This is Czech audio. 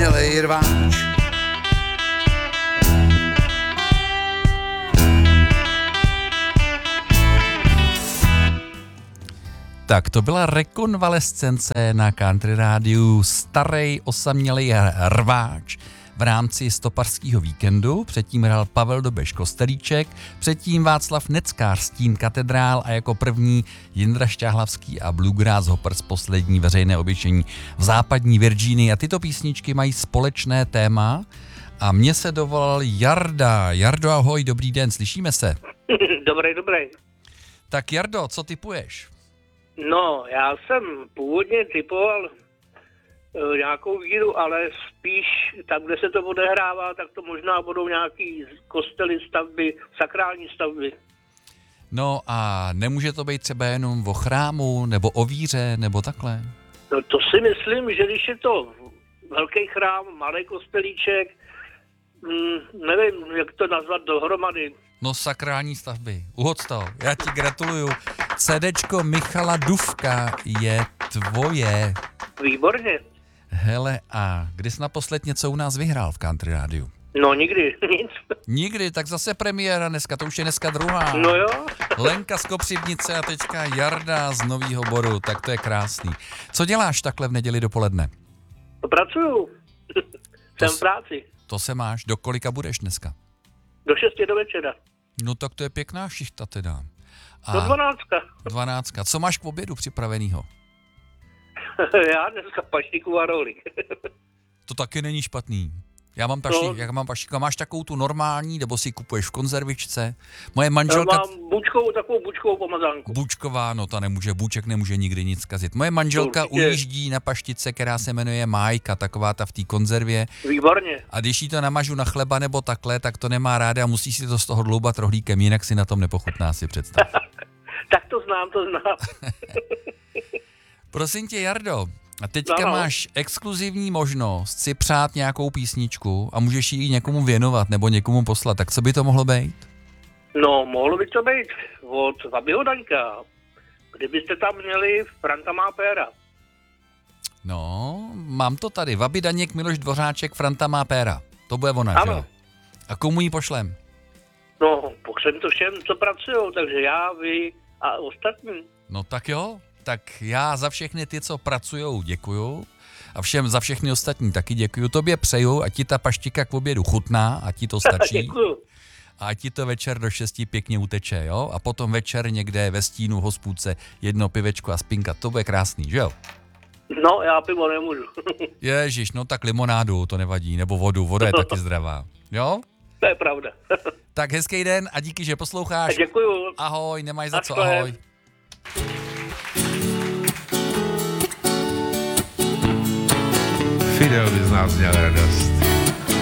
osamělej rváč. Tak to byla rekonvalescence na Country rádiu Starej osamělej rváč v rámci stopařského víkendu. Předtím hrál Pavel Dobeš Kostelíček, předtím Václav Neckář Stín katedrál a jako první Jindra Šťáhlavský a Bluegrass Hoppers poslední veřejné oběšení v západní Virginii. A tyto písničky mají společné téma a mě se dovolal Jarda. Jardo, ahoj, dobrý den, slyšíme se? Dobrý. Tak Jardo, co tipuješ? No, já jsem původně typoval nějakou víru, ale spíš tam, kde se to odehrává, tak to možná budou nějaký kostely, stavby, sakrální stavby. No a nemůže to být třeba jenom o chrámu, nebo o víře, nebo takhle? No to si myslím, že když je to velký chrám, malý kostelíček, nevím, jak to nazvat dohromady. No sakrální stavby, uhod to, já ti gratuluju. CDčko Michala Dufka je tvoje. Výborně. Hele, a kdy jsi naposled něco u nás vyhrál v Country rádiu? No nikdy, nic. Nikdy, tak zase premiéra dneska, to už je dneska druhá. No jo. Lenka z Kopřivnice a teďka Jarda z Novýho Boru, tak to je krásný. Co děláš takhle v neděli dopoledne? Pracuju. Jsem v práci. To se máš, do kolika budeš dneska? Do 6 do večera. No tak to je pěkná šichta teda. Do 12. 12. Co máš k obědu připravenýho? Já dneska paštiku a rohlík. To taky není špatný. Já mám paštiku. Máš takovou tu normální, nebo si kupuješ v konzervičce? Moje manželka... Mám takovou bučkovou pomazánku. Bučková, no ta nemůže, buček nemůže nikdy nic zkazit. Moje manželka ujíždí na paštice, která se jmenuje Májka, taková ta v té konzervě. Výborně. A když jí to namažu na chleba nebo takhle, tak to nemá ráda a musí si to z toho dloubat rohlíkem, jinak si na tom nepochutná, si představ. Tak to znám. Prosím tě, Jardo, a teďka máš exkluzivní možnost si přát nějakou písničku a můžeš ji někomu věnovat nebo někomu poslat. Tak co by to mohlo být? No, mohlo by to být od Vabyho Daňka. Kdybyste tam měli Franta má péra. No, mám to tady. Vaby Daněk, Miloš Dvořáček, Franta má péra. To bude ona, ano. že? A komu ji pošlem? No, pošlem to všem, co pracujou, takže já, vy a ostatní. No tak jo. Tak já za všechny ty, co pracujou, děkuju. A všem za všechny ostatní taky děkuju. Tobě přeju, ať ti ta paštika k obědu chutná, ať ti to stačí. Děkuju. A ať ti to večer do 6 pěkně uteče, jo? A potom večer někde ve stínu v hospůdce jedno pivečko a spinka. To bude krásný, že jo? No, já pivo nemůžu. Ježiš, no tak limonádu, to nevadí, nebo vodu. Voda je taky zdravá, jo? To je pravda. Tak hezký den a díky, že posloucháš. Děkuju. Ahoj, nemáš za co, ahoj. Fidel by z nás měl radost.